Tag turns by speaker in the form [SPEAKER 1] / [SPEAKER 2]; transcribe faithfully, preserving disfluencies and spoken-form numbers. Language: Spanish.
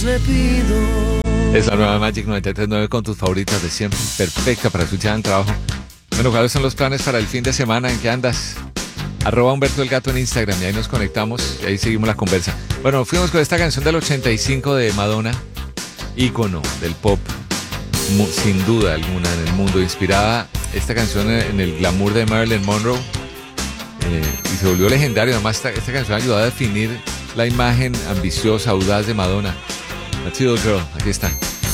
[SPEAKER 1] Le pido.
[SPEAKER 2] Es la nueva Magic noventa y tres punto nueve con tus favoritas de siempre. Perfecta para escuchar en el trabajo. Bueno, ¿cuáles son los planes para el fin de semana? ¿En qué andas? Arroba Humberto el Gato en Instagram y ahí nos conectamos y ahí seguimos la conversa. Bueno, fuimos con esta canción del ochenta y cinco de Madonna, ícono del pop, mu- sin duda alguna en el mundo, inspirada esta canción en el glamour de Marilyn Monroe eh, y se volvió legendario. Además, esta, esta canción ayudó a definir la imagen ambiciosa, audaz de Madonna. That's Little Girl, aquí está.